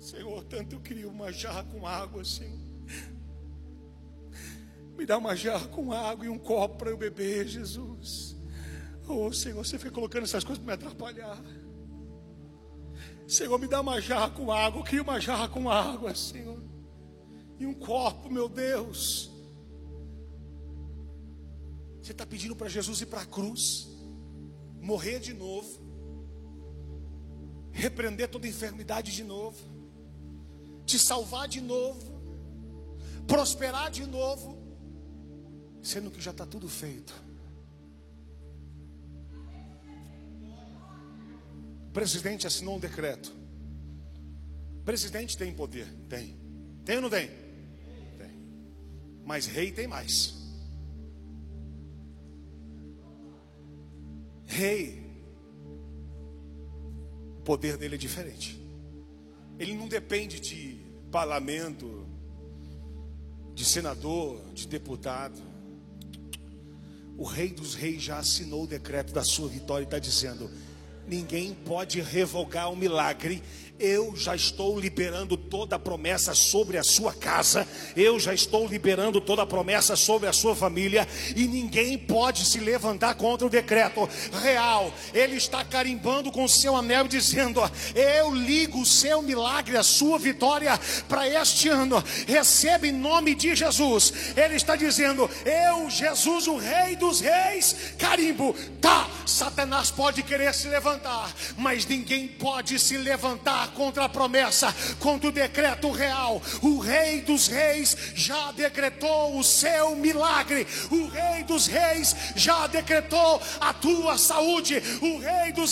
Senhor, tanto eu queria uma jarra com água, Senhor. Me dá uma jarra com água e um copo para eu beber, Jesus. Oh, Senhor, você fica colocando essas coisas para me atrapalhar. Senhor, me dá uma jarra com água. Eu queria uma jarra com água, Senhor. E um copo, meu Deus. Você está pedindo para Jesus ir para a cruz, morrer de novo, repreender toda enfermidade de novo, te salvar de novo, prosperar de novo, sendo que já está tudo feito. O presidente assinou um decreto. O presidente tem poder? Tem. Tem ou não tem? Tem. Mas rei tem mais. Rei, o poder dele é diferente. Ele não depende de parlamento, de senador, de deputado. O Rei dos Reis já assinou o decreto da sua vitória e está dizendo: ninguém pode revogar o milagre. Eu já estou liberando toda a promessa sobre a sua casa. Eu já estou liberando toda a promessa sobre a sua família. E ninguém pode se levantar contra o decreto real. Ele está carimbando com o seu anel, dizendo: eu ligo o seu milagre, a sua vitória para este ano. Receba em nome de Jesus. Ele está dizendo: eu, Jesus, o Rei dos Reis, carimbo. Tá, Satanás pode querer se levantar, mas ninguém pode se levantar contra a promessa, contra o decreto real. O Rei dos Reis já decretou o seu milagre. O Rei dos Reis já decretou a tua saúde. O Rei dos